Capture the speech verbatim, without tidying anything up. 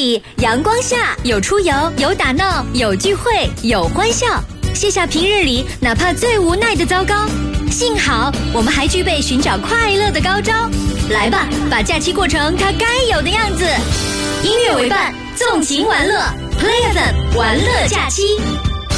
里，阳光下有出游，有打闹，有聚会，有欢笑。卸下平日里哪怕最无奈的糟糕，幸好我们还具备寻找快乐的高招。来吧，把假期过成它该有的样子。音乐为伴，纵情玩乐 ，Play F M 玩乐假期。